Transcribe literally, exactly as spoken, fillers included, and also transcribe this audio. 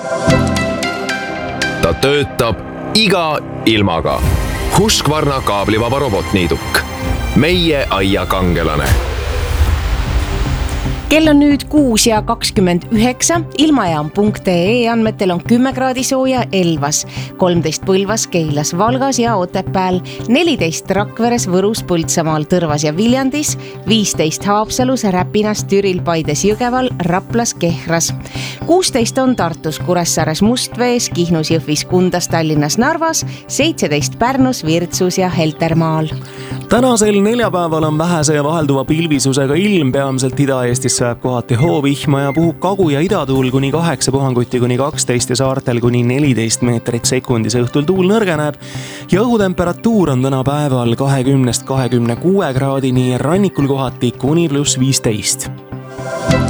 Ta töötab iga ilmaga. Husqvarna kaablivaba robotniiduk. Meie aia kangelane. Kell on nüüd kuus ja kakskümmend üheksa, ilmajaam punkt ee andmetel on kümme kraadi sooja Elvas, kolmteist Põlvas, Keilas, Valgas ja Otepääl, neliteist Rakveres, Võrus, Põltsamaal, Tõrvas ja Viljandis, viisteist Haapsalus, Räpinas, Türil, Paides, Jõgeval, Raplas, Kehras. kuusteist on Tartus, Kuressaares, Mustvees, Kihnus, Jõhvis, Kundas, Tallinnas, Narvas, seitseteist Pärnus, Virtsus ja Heltermaal. Tänasel neljapäeval on vähese ja vahelduva pilvisusega ilm, peamiselt Ida-Eestis sajab kohati hoovihma ja puhub kagu- ja idatuul kuni kaheksa, puhanguti kuni kaksteist ja saartel kuni neliteist meetrit sekundis. Õhtul tuul nõrgeneb ja õhutemperatuur on täna päeval kahekümnest kahekümne kuue kraadini, rannikul kohati kuni pluss viisteist.